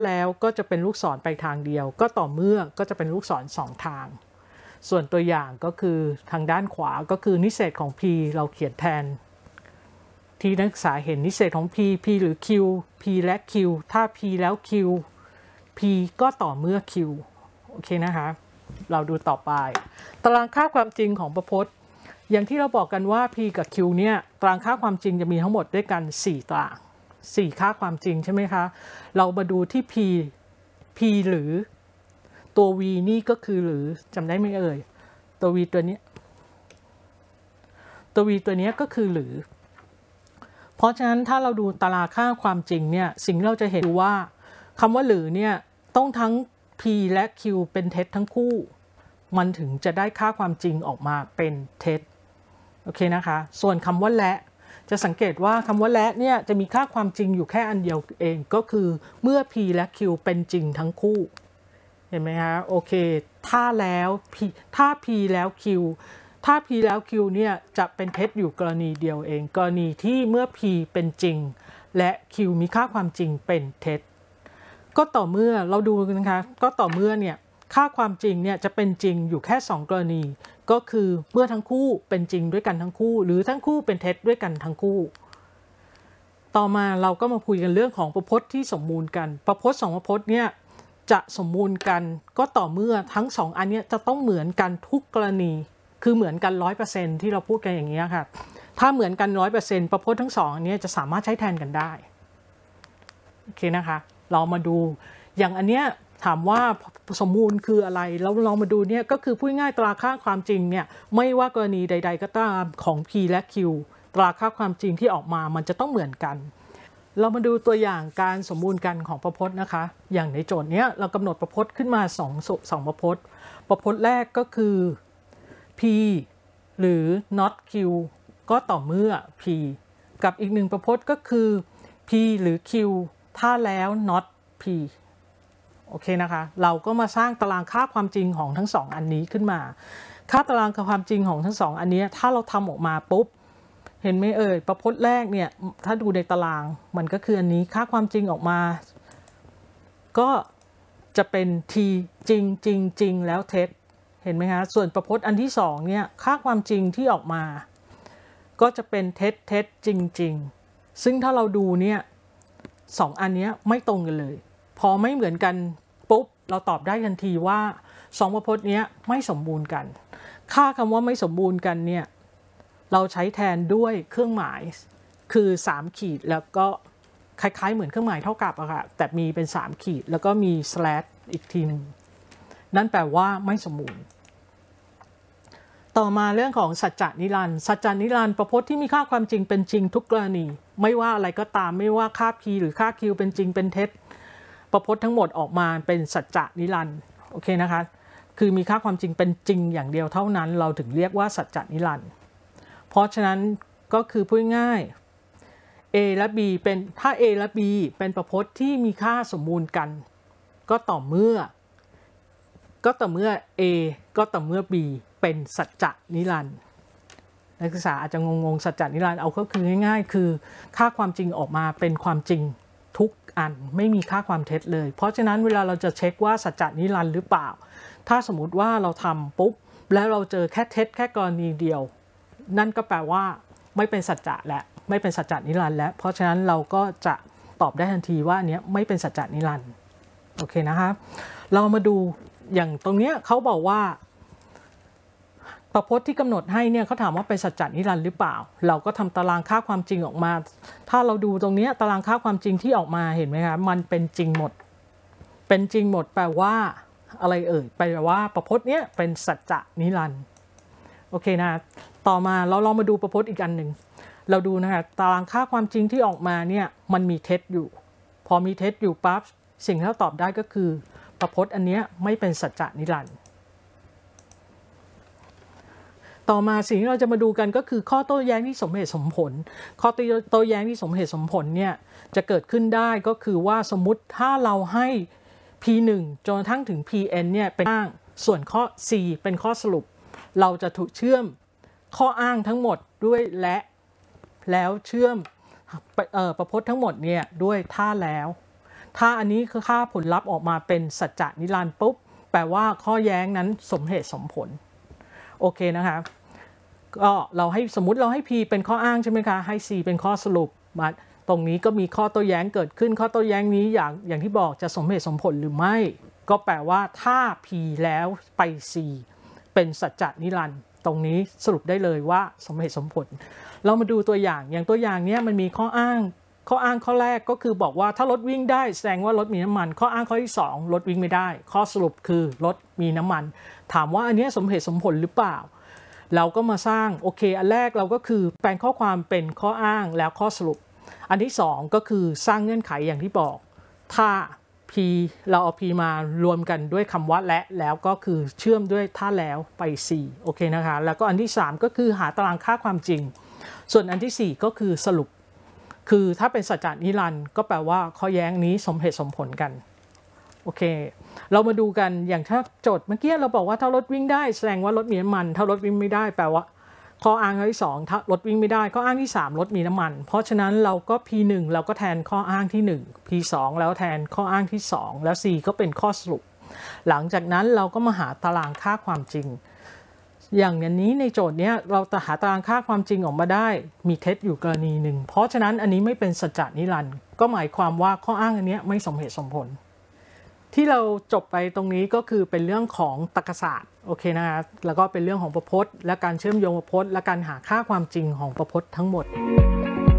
แล้วก็จะเป็นลูกศรไปทางเดียวก็ต่อเมื่อก็จะเป็นลูกศร2ทางส่วนตัวอย่างก็คือทางด้านขวาก็คือนิเศษของ p เราเขียนแทนที่นักศึกษาเห็นนิเศษของ p หรือ q p และ q ถ้า p แล้ว q p ก็ต่อเมื่อ q โอเคนะคะเราดูต่อไปตารางค่าความจริงของประพจน์อย่างที่เราบอกกันว่า p กับ q เนี่ยตารางค่าความจริงจะมีทั้งหมดด้วยกัน4ตาราง4ค่าความจริงใช่ไหมคะเรามาดูที่ p หรือตัว v นี่ก็คือหรือจำได้ไหมเอ่ยตัว v ตัวนี้ก็คือหรือเพราะฉะนั้นถ้าเราดูตารางค่าความจริงเนี่ยสิ่งเราจะเห็นว่าคำว่าหรือเนี่ยต้องทั้ง p และ q เป็นเท็จทั้งคู่มันถึงจะได้ค่าความจริงออกมาเป็นเท็จโอเคนะคะส่วนคำว่าและจะสังเกตว่าคำว่าและเนี่ยจะมีค่าความจริงอยู่แค่อันเดียวเองก็คือเมื่อ p และ q เป็นจริงทั้งคู่เห็นไหมคะโอเคถ้าแล้ว p แล้ว q ถ้า p แล้ว q เนี่ยจะเป็นเท็จอยู่กรณีเดียวเองกรณีที่เมื่อ p เป็นจริงและ q มีค่าความจริงเป็นเท็จก็ต่อเมื่อเราดูนะคะก็ต่อเมื่อเนี่ยค่าความจริงเนี่ยจะเป็นจริงอยู่แค่2กรณีก็คือเมื่อทั้งคู่เป็นจริงด้วยกันทั้งคู่หรือทั้งคู่เป็นเท็จด้วยกันทั้งคู่ต่อมาเราก็มาคุยกันเรื่องของประพจน์ที่สมมูลกันประพจน์2ประพจน์เนี่ยจะสมมูลกันก็ต่อเมื่อทั้ง2อันนี้จะต้องเหมือนกันทุกกรณีคือเหมือนกัน 100% ที่เราพูดกันอย่างนี้ค่ะถ้าเหมือนกัน 100% ประพจน์ทั้ง2อันนี้จะสามารถใช้แทนกันได้โอเคนะคะเรามาดูอย่างอันเนี้ยถามว่าสมมูลคืออะไรแล้วเรามาดูเนี่ยก็คือพูดง่ายตราค่าความจริงเนี่ยไม่ว่ากรณีใดๆก็ตามของ p และ q ตราค่าความจริงที่ออกมามันจะต้องเหมือนกันเรามาดูตัวอย่างการสมมูลกันของประพจน์นะคะอย่างในโจทย์เนี้ยเรากำหนดประพจน์ขึ้นมา2ประพจน์แรกก็คือ p หรือ not q ก็ต่อเมื่อ p กับอีก1ประพจน์ก็คือ p หรือ q ถ้าแล้ว not p โอเคนะคะเราก็มาสร้างตารางค่าความจริงของทั้ง2อันนี้ขึ้นมาค่าตารางความจริงของทั้ง2อันนี้ถ้าเราทำออกมาปุ๊บเห็นไหมเอ่ยประพจน์แรกเนี่ยถ้าดูในตารางมันก็คืออันนี้ค่าความจริงออกมาก็จะเป็น t จริงแล้วเท็จเห็นไหมคะส่วนประพจน์อันที่2เนี่ยค่าความจริงที่ออกมาก็จะเป็นเท็จจริงซึ่งถ้าเราดูเนี่ย2อันนี้ไม่ตรงกันเลยพอไม่เหมือนกันปุ๊บเราตอบได้ทันทีว่า2ประพจน์นี้ไม่สมบูรณ์กันค่าคำว่าไม่สมบูรณ์กันเนี่ยเราใช้แทนด้วยเครื่องหมายคือ3ขีดแล้วก็คล้ายๆเหมือนเครื่องหมายเท่ากับอะค่ะแต่มีเป็น3ขีดแล้วก็มี slash อีกทีนึงนั่นแปลว่าไม่สมบูรณ์ต่อมาเรื่องของสัจจนิรันดร์สัจจนิรันดร์ประพจน์ที่มีค่าความจริงเป็นจริงทุกกรณีไม่ว่าอะไรก็ตามไม่ว่าค่า p หรือค่า q เป็นจริงเป็นเท็จประพจน์ทั้งหมดออกมาเป็นสัจจนิรันดร์โอเคนะคะคือมีค่าความจริงเป็นจริงอย่างเดียวเท่านั้นเราถึงเรียกว่าสัจจนิรันดร์เพราะฉะนั้นก็คือพูดง่าย A และ B เป็นถ้า A และ B เป็นประพจน์ที่มีค่าสมมูลกันก็ต่อเมื่อ A ก็ต่อเมื่อ B เป็นสัจจนิรันดร์นักศึกษาอาจจะงงสัจจนิรันดร์เอาก็คือง่ายๆคือค่าความจริงออกมาเป็นความจริงทุกอันไม่มีค่าความเท็จเลยเพราะฉะนั้นเวลาเราจะเช็คว่าสัจจนิรันดร์หรือเปล่าถ้าสมมุติว่าเราทำปุ๊บแล้วเราเจอแค่เท็จแค่กรณีเดียวนั่นก็แปลว่าไม่เป็นสัจจะและไม่เป็นสัจจนิรันดร์แล้วเพราะฉะนั้นเราก็จะตอบได้ทันทีว่าอันนี้ไม่เป็นสัจจนิรันดร์โอเคนะคะเรามาดูอย่างตรงนี้เขาบอกว่าประพจน์ที่กำหนดให้เนี่ยเขาถามว่าเป็นสัจจนิรันดร์หรือเปล่าเราก็ทำตารางค่าความจริงออกมาถ้าเราดูตรงนี้ตารางค่าความจริงที่ออกมาเห็นไหมคะมันเป็นจริงหมดเป็นจริงหมดแปลว่าอะไรเอ่ยแปลว่าประพจน์เนี้ยเป็นสัจจนิรันดร์โอเคนะต่อมาเราลองมาดูประพจน์อีกอันหนึ่งเราดูนะคะตารางค่าความจริงที่ออกมาเนี่ยมันมีเท็จอยู่พอมีเท็จอยู่ปั๊บสิ่งที่เราตอบได้ก็คือประพจน์อันนี้ไม่เป็นสัจจนิรันดร์ต่อมาสิ่งที่เราจะมาดูกันก็คือข้อโต้แย้งที่สมเหตุสมผลข้อโต้แย้งที่สมเหตุสมผลเนี่ยจะเกิดขึ้นได้ก็คือว่าสมมุติถ้าเราให้ p1 จนกระทั่งถึง pn เนี่ยเป็นอ้างส่วนข้อ c เป็นข้อสรุปเราจะถูกเชื่อมข้ออ้างทั้งหมดด้วยแล้วเชื่อมประพจน์ทั้งหมดเนี่ยด้วยถ้าแล้วถ้าอันนี้คือค่าผลลัพธ์ออกมาเป็นสัจจะนิรันดร์ปุ๊บแปลว่าข้อแย้งนั้นสมเหตุสมผลโอเคนะคะก็เราให้สมมุติเราให้ P เป็นข้ออ้างใช่ไหมคะให้ C เป็นข้อสรุปมาตรงนี้ก็มีข้อโต้แย้งเกิดขึ้นข้อโต้แย้งนี้อย่างที่บอกจะสมเหตุสมผลหรือไม่ก็แปลว่าถ้า P แล้วไป C เป็นสัจจะนิรันดร์ตรงนี้สรุปได้เลยว่าสมเหตุสมผลเรามาดูตัวอย่างตัวอย่างนี้มันมีข้ออ้างข้อแรกก็คือบอกว่าถ้ารถวิ่งได้แสดงว่ารถมีน้ำมันข้ออ้างข้อที่2รถวิ่งไม่ได้ข้อสรุปคือรถมีน้ำมันถามว่าอันนี้สมเหตุสมผลหรือเปล่าเราก็มาสร้างโอเคอันแรกเราก็คือแปลงข้อความเป็นข้ออ้างแล้วข้อสรุปอันที่2ก็คือสร้างเงื่อนไขอย่างที่บอกถ้า P เราเอา P มารวมกันด้วยคำว่าแล้วก็คือเชื่อมด้วยถ้าแล้วไป C โอเคนะคะแล้วก็อันที่3ก็คือหาตารางค่าความจริงส่วนอันที่4ก็คือสรุปคือถ้าเป็นสัจจะนิรันดร์ก็แปลว่าข้อแย้งนี้สมเหตุสมผลกันโอเคเรามาดูกันอย่างถ้าโจทย์เมื่อกี้เราบอกว่าถ้ารถวิ่งได้แสดงว่ารถมีน้ำมันถ้ารถวิ่งไม่ได้แปลว่าข้ออ้างที่2ถ้ารถวิ่งไม่ได้ข้ออ้างที่3รถมีน้ำมันเพราะฉะนั้นเราก็ P1 เราก็แทนข้ออ้างที่1 P2 แล้วแทนข้ออ้างที่2แล้ว C ก็เป็นข้อสรุปหลังจากนั้นเราก็มาหาตารางค่าความจริงอย่างนี้ในโจทย์นี้เราจะหาตารางค่าความจริงออกมาได้มีเท็จอยู่กรณีหนึ่งเพราะฉะนั้นอันนี้ไม่เป็นสัจจะนิรันดร์ก็หมายความว่าข้ออ้างอันนี้ไม่สมเหตุสมผลที่เราจบไปตรงนี้ก็คือเป็นเรื่องของตรรกศาสตร์โอเคนะแล้วก็เป็นเรื่องของประพจน์และการเชื่อมโยงประพจน์และการหาค่าความจริงของประพจน์ทั้งหมด